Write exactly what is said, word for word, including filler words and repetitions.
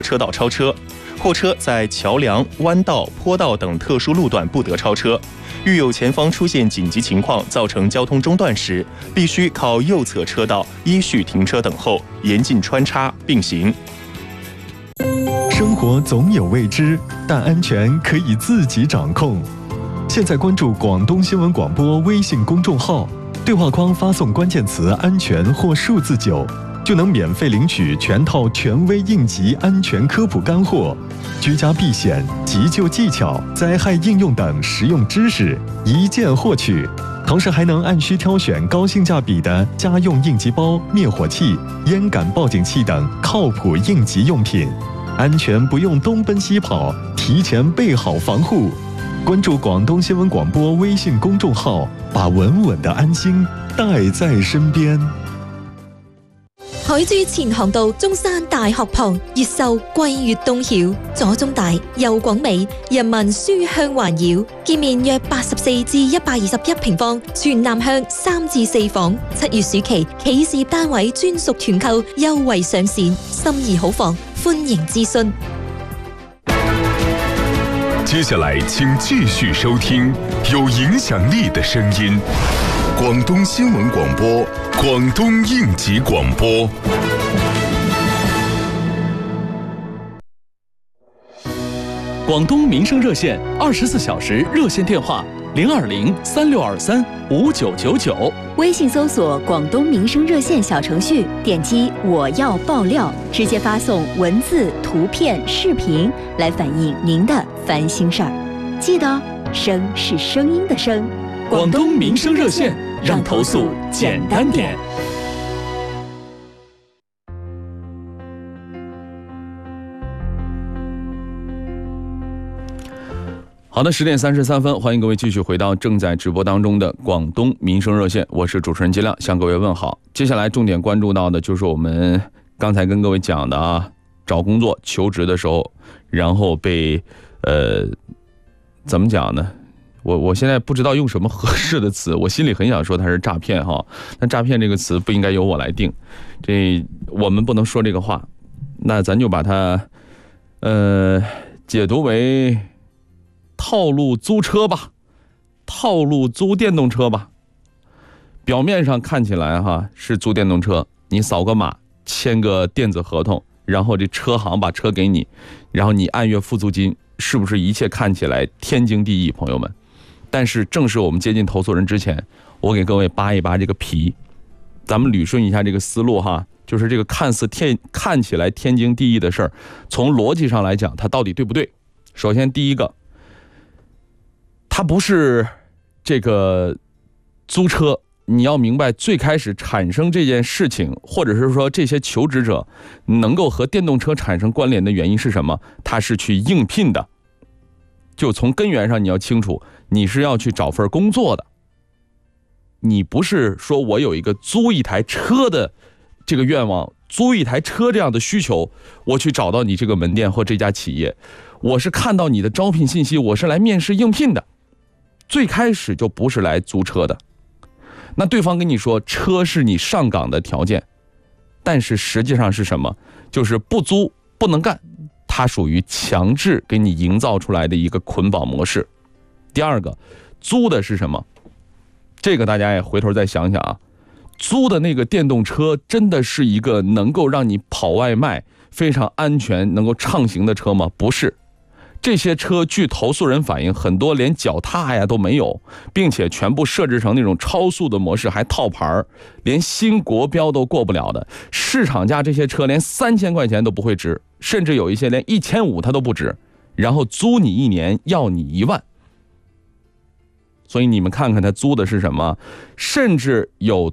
车道超车，货车在桥梁、弯道、坡道等特殊路段不得超车。遇有前方出现紧急情况造成交通中断时，必须靠右侧车道依序停车等候，严禁穿插并行。 生活总有未知，但安全可以自己掌控。现在关注广东新闻广播微信公众号，对话框发送关键词“安全”或数字九，就能免费领取全套权威应急安全科普干货、居家避险、急救技巧、灾害应用等实用知识，一键获取。同时还能按需挑选高性价比的家用应急包、灭火器、烟感报警器等靠谱应急用品，安全不用东奔西跑，提前备好防护。关注广东新闻广播微信公众號，把穩穩的安心帶在身邊。 海珠前航道中山大學旁，越秀桂越東曉，左中大右廣美，人民書香環繞，建面約八十四至一百二十一平方，全南向三至四房。七月暑期企事業單位專屬團購優惠上線，心儀好房，歡迎諮詢。 接下来请继续收听有影响力的声音，广东新闻广播，广东应急广播。 广东民生热线二十四小时热线电话零二零三六二三五九九九， 微信搜索广东民生热线小程序，点击我要爆料，直接发送文字、图片、视频来反映您的烦心事儿。记得声是声音的声。 广东民生热线，让投诉简单点。好的，十点三十三分，欢迎各位继续回到正在直播当中的广东民生热线，我是主持人金亮，向各位问好。接下来重点关注到的就是我们刚才跟各位讲的啊，找工作求职的时候，然后被呃怎么讲呢？我我现在不知道用什么合适的词，我心里很想说它是诈骗哈，但诈骗这个词不应该由我来定，这我们不能说这个话，那咱就把它呃解读为套路租车吧，套路租电动车吧。表面上看起来哈是租电动车，你扫个码，签个电子合同，然后这车行把车给你，然后你按月付租金，是不是一切看起来天经地义，朋友们？但是正是我们接近投诉人之前，我给各位扒一扒这个皮，咱们捋顺一下这个思路哈，就是这个看似天看起来天经地义的事儿，从逻辑上来讲，它到底对不对？首先第一个，它不是这个租车，你要明白最开始产生这件事情，或者是说这些求职者能够和电动车产生关联的原因是什么？它是去应聘的，就从根源上你要清楚，你是要去找份工作的，你不是说我有一个租一台车的这个愿望，租一台车这样的需求，我去找到你这个门店或这家企业，我是看到你的招聘信息，我是来面试应聘的，最开始就不是来租车的。那对方跟你说车是你上岗的条件，但是实际上是什么？就是不租不能干，它属于强制给你营造出来的一个捆绑模式。第二个，租的是什么？这个大家也回头再想想啊，租的那个电动车真的是一个能够让你跑外卖非常安全能够畅行的车吗？不是。这些车据投诉人反映，很多连脚踏呀都没有，并且全部设置成那种超速的模式，还套牌，连新国标都过不了的。市场价这些车连三千块钱都不会值，甚至有一些连一千五它都不值，然后租你一年要你一万。所以你们看看他租的是什么，甚至有